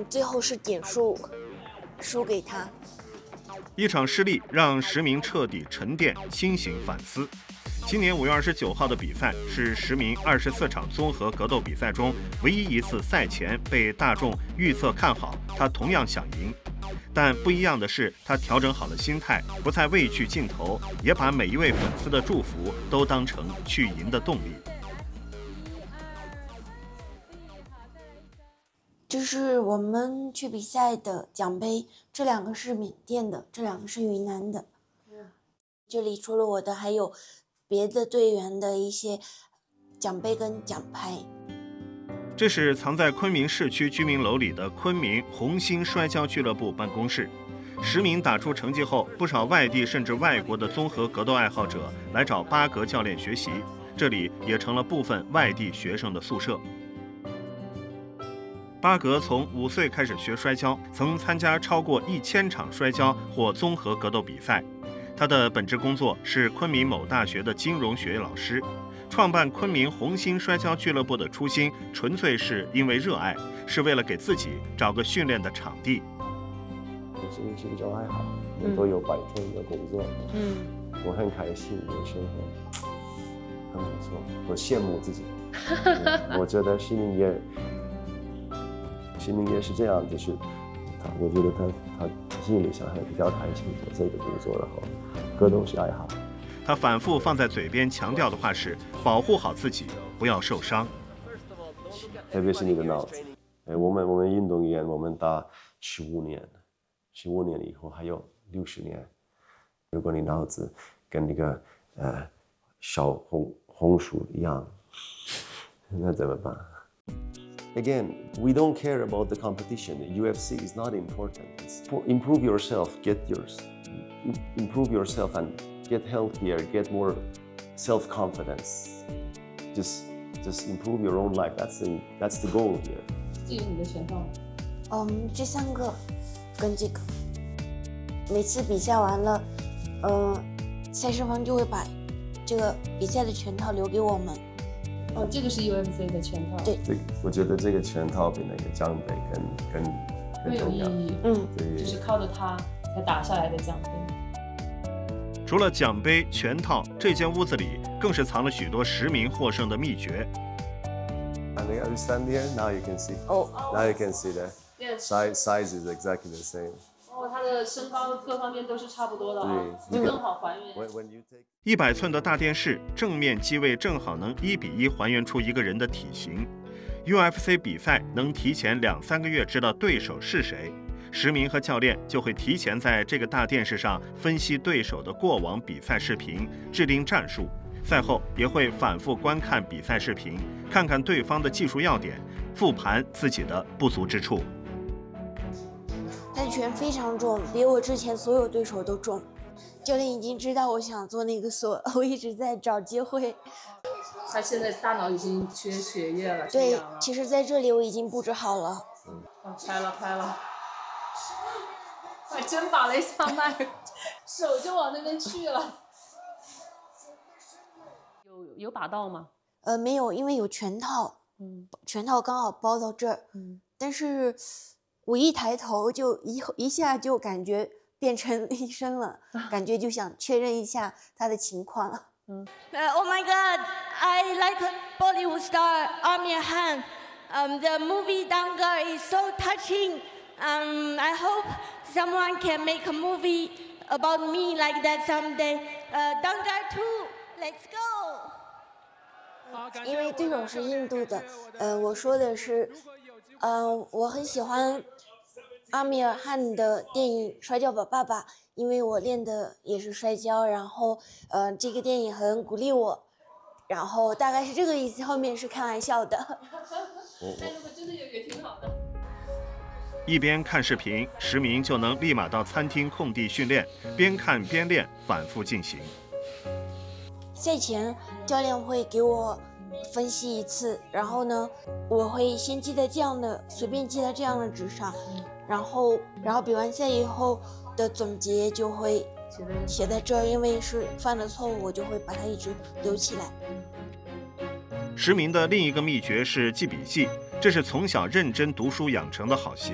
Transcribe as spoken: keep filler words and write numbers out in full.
最后是点数输给他。 一场失利让石明彻底沉淀，清醒反思。今年五月二十九号的比赛是石明二十四场综合格斗比赛中唯一一次赛前被大众预测看好，他同样想赢。但不一样的是，他调整好了心态，不再畏惧镜头，也把每一位粉丝的祝福都当成去赢的动力。 这是我们去比赛的奖杯，这两个是缅甸的，这两个是云南的。这里除了我的，还有别的队员的一些奖杯跟奖牌。 这是藏在昆明市区居民楼里的昆明红星摔跤俱乐部办公室。石明打出成绩后，不少外地甚至外国的综合格斗爱好者来找巴格教练学习，这里也成了部分外地学生的宿舍。巴格从五岁开始学摔跤，曾参加超过一千场摔跤或综合格斗比赛。他的本职工作是昆明某大学的金融学老师。创办昆明红星摔跤俱乐部的初心，纯粹是因为热爱，是为了给自己找个训练的场地。 是是一种爱好，我都有白天的工作， 嗯， 我很开心，我生活很不错，我羡慕自己。我觉得新明也，新明也是这样，就是他，我觉得他他心里想还比较开心做这个工作，然后各都是爱好。 他反复放在嘴边强调的话是：保护好自己，不要受伤。 特别是你的脑子，哎，我们我们运动员，我们打十五年，十五年以后还有六十年。如果你脑子跟那个呃小红红薯一样，那怎么办 ？Again, we don't care about the competition. The U F C is not important. It's for improve yourself, get yours, improve yourself and get healthier, get more self-confidence. Just, just improve your own life. That's the, that's the goal here. 这是你的拳套吗？ 嗯，这三个跟这个，每次比赛完了，嗯，赛事方就会把这个比赛的拳套留给我们。 哦，这个是 U F C 的拳套。 对， 对，我觉得这个拳套比那个奖杯更更更重要。 更有意义。 嗯， 对， 就是靠着它才打下来的奖杯。 除了奖杯、拳套，这间屋子里更是藏了许多石明获胜的秘诀。 And you stand here, now you can see. Oh. Now you can see the Yes. size size is exactly the same. 哦，它的身高各方面都是差不多的啊， 对就更好还原。 When when you take 一百寸的大电视，正面机位正好能一比一还原出一个人的体型。U F C 比赛能提前两三个月知道对手是谁，石明和教练就会提前在这个大电视上分析对手的过往比赛视频，制定战术。赛后也会反复观看比赛视频，看看对方的技术要点，复盘自己的不足之处。 他的拳非常重，比我之前所有对手都重。教练已经知道我想做那个锁，我一直在找机会。 他现在大脑已经缺血液了。 对，其实在这里我已经布置好了。 嗯，哦，拍了拍了，还真把了一下脉，手就往那边去了。有有把到吗？ 呃，没有，因为有拳套， 嗯， 拳套刚好包到这儿， 嗯， 但是我一抬头就一一下就感觉变成医生了，感觉就想确认一下他的情况。 嗯。 Uh, oh my God! I like Bollywood star Amir Khan. Um, the movie Dangar is so touching. Um, I hope someone can make a movie about me like that someday. Uh, Dangar two, let's go! 因为对手是印度的，呃，我说的是，嗯、呃，我很喜欢阿米尔汗的电影《摔跤吧，爸爸》，因为我练的也是摔跤，然后，呃，这个电影很鼓励我，然后大概是这个意思，后面是开玩笑的。 但如果真的有也挺好的。 一边看视频，石明就能立马到餐厅空地训练，边看边练，反复进行。 赛前教练会给我分析一次，然后呢，我会先记在这样的，随便记在这样的纸上，然后然后比完赛以后的总结就会写在这儿，因为是犯了错误，我就会把它一直留起来。 石明的另一个秘诀是记笔记，这是从小认真读书养成的好习惯。